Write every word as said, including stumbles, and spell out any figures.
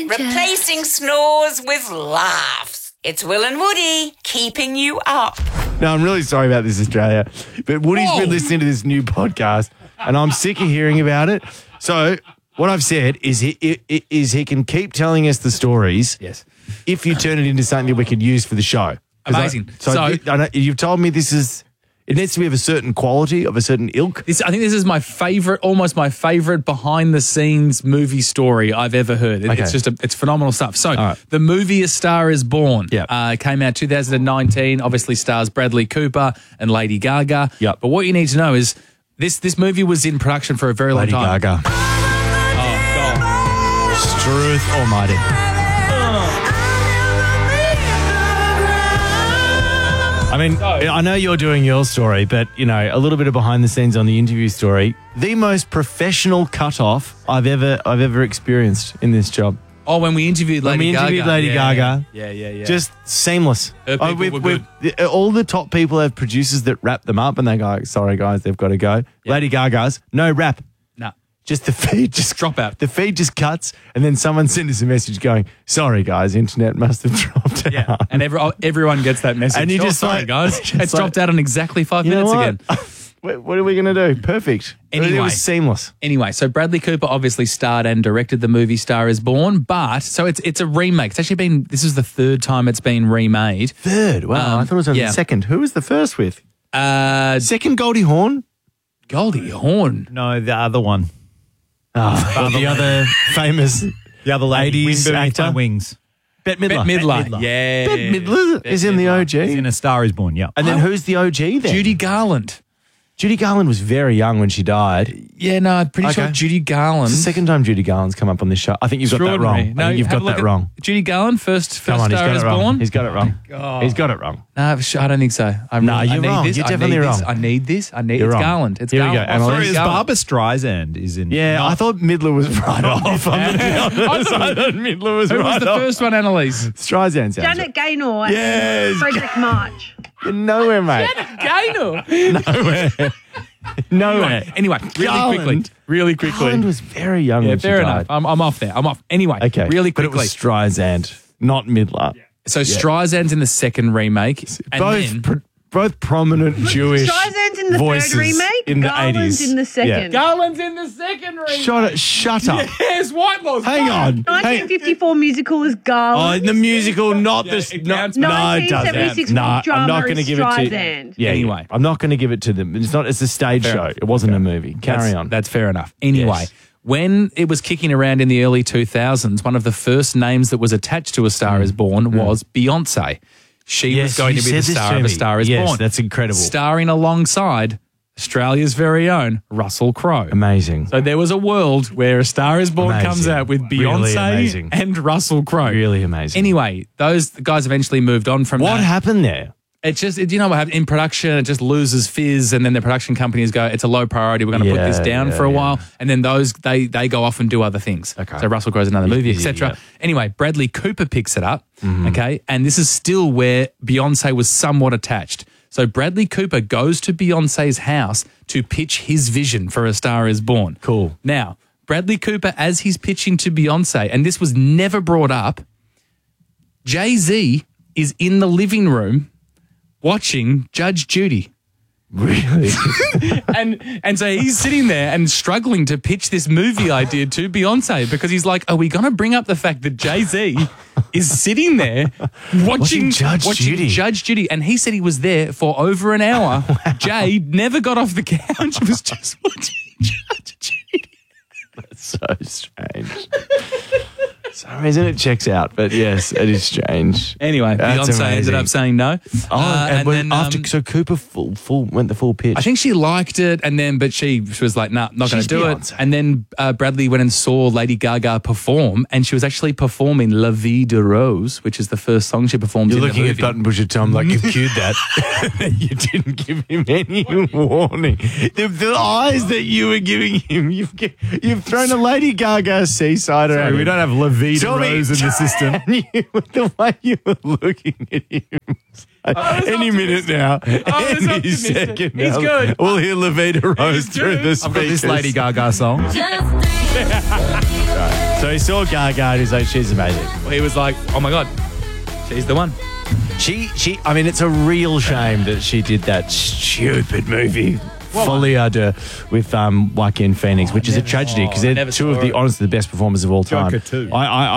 Replacing snores with laughs. It's Will and Woody keeping you up. No, I'm really sorry about this, Australia. But Woody's Whoa. been listening to this new podcast and I'm sick of hearing about it. So what I've said is he is he can keep telling us the stories. Yes. If you turn it into something that we can use for the show. Amazing. I, so, so I, I know, you've told me this is, it needs to be of a certain quality, of a certain ilk. This, I think this is my favorite, almost my favorite behind the scenes movie story I've ever heard. It, Okay. It's just, a, it's phenomenal stuff. So right. the movie A Star Is Born Yep. uh, came out two thousand nineteen, obviously stars Bradley Cooper and Lady Gaga. Yep. But what you need to know is this, this movie was in production for a very Lady long time. Gaga. Oh, God. Struth Almighty. I mean, I know you're doing your story, but, you know, a little bit of behind the scenes on the interview story. The most professional cutoff I've ever I've ever experienced in this job. Oh, when we interviewed Lady When we Gaga. interviewed Lady yeah, Gaga. Yeah, yeah, yeah. Just seamless. Her people we've- were we've- all the top people have producers that wrap them up and they go, sorry, guys, they've got to go. Yeah. Lady Gaga's, no rap. Nah. Just the feed just Drop out. The feed just cuts, and then someone sends us a message going, "Sorry, guys, internet must have dropped Yeah, out." and every, everyone gets that message. And you Oh, just sorry, like- guys, it's it's like- dropped out in exactly five You know minutes what? again. What what are we going to do? Perfect. It Anyway. was seamless. Anyway, so Bradley Cooper obviously starred and directed the movie Star Is Born, but so it's it's a remake. It's actually been this is the third time it's been remade. Third. Wow, Um, I thought it was only yeah. the second. Who was the first with? Uh, Second Goldie Hawn. Goldie Hawn. No, the other one. Oh, the other famous The other lady. eighties Wind beneath actor. my wings. Bette Bette Midler. Midler. Midler. Yeah. Bette Midler is in the Midler. O G. He's in A Star Is Born, yeah. And then who's the O G then? Judy Garland. Judy Garland was very young when she died. Yeah, no, I'm pretty sure Okay. Judy Garland. It's the second time Judy Garland's come up on this show. I think you've got that Extraordinary. wrong. No, I think you've have got a look that at wrong. Judy Garland, first, first Come on, he's Star got Is it wrong. Born. He's got it wrong. He's got it wrong. No, I don't think so. I'm No, wrong. I you're need wrong. This. You're I definitely need wrong. This. I need this. I need You're it's wrong. Garland. It's Here we go. Garland. And Oh, I'll- sorry, Is it's Garland. Barbara Streisand is in. Yeah, I thought Midler was right off. I'm gonna be honest. I thought Midler was Who right was the off. first one, Annalise? Streisand sounds Janet Gaynor Yes. and Frederick March. You're nowhere, mate. Gaynor. Nowhere. Nowhere. Anyway, really Garland. quickly. Really quickly. Garland was very young yeah, when she fair died. enough. I'm, I'm off there. I'm off. Anyway, Okay. really But quickly. it was Streisand, not Midler. so Streisand's in the second remake. And Both then, pr- both prominent Jewish Streisand's in the voices third remake. in the Garland's eighties. in the second. Garland's in the second remake. Shut it. Shut up. Yes, White Loss. Hang on. Hang- nineteen fifty-four musical is Oh, Garland. the musical, not Yeah, the. it No, counts. no, it nineteen doesn't. seventy-six No, folk drama I'm not going to is give it to. Streisand. Yeah, Anyway. yeah. I'm not going to give it to them. It's not. It's a stage Fair show. enough. It wasn't a movie. Carry that's, on. That's fair enough. Anyway, Yes. when it was kicking around in the early two thousands, one of the first names that was attached to A Star Is Born was Beyonce. She Yes, was going you to be the said this star to of A me. Star Is Yes, Born. that's incredible. Starring alongside Australia's very own Russell Crowe. Amazing. So there was a world where A Star Is Born Amazing. comes out with Really Beyonce amazing. and Russell Crowe. Really amazing. Anyway, those guys eventually moved on from What that. happened there? It just, it, you know what happened? In production, it just loses fizz, and then the production companies go, it's a low priority, we're going to put Yeah, this down yeah, for a yeah. while, and then those, they they go off and do other things. Okay. So Russell Crowe's another movie, et cetera. yeah. Anyway, Bradley Cooper picks it up, Mm-hmm. okay, and this is still where Beyonce was somewhat attached. So Bradley Cooper goes to Beyonce's house to pitch his vision for A Star Is Born. Cool. Now, Bradley Cooper, as he's pitching to Beyonce, and this was never brought up, Jay-Z is in the living room watching Judge Judy. Really? And and so he's sitting there and struggling to pitch this movie idea to Beyonce because he's like, are we going to bring up the fact that Jay-Z is sitting there watching, Watching Judge watching Judy. Judge Judy? And he said he was there for over an hour. Jay never got off the couch, was just watching Judge Judy. That's so strange. For some reason it checks out, but yes, it is strange. Anyway, That's Beyonce amazing. ended up saying no. Oh, Uh, and, when- then, after um, so Cooper full full went the full pitch. I think she liked it, and then, but she, she was like, nah, not going She's to do Beyonce. it. And then uh, Bradley went and saw Lady Gaga perform, and she was actually performing La Vie de Rose, which is the first song she performed You're in looking the at movie. Button Pusher Tom like you've cued that. You didn't give him any warning. The, the eyes that you were giving him, you've gi- you've thrown a Lady Gaga seasider at Sorry, him. we don't have La Vie de Tell me- Rose in the system. And you, the way you were looking at him. Any minute now. was Any optimistic. second He's now. good. We'll hear Levita Rose through good. the speakers. I've got this Lady Gaga song. So he saw Gaga and he's like, she's amazing. Well, he was like, oh my God, she's the one. She, she. I mean, it's a real shame that she did that stupid movie, Folie à Deux, with um, Joaquin Phoenix, which is a tragedy because oh, I they're never two saw of the, it. honestly, the best performers of all time. Joker too. I, I,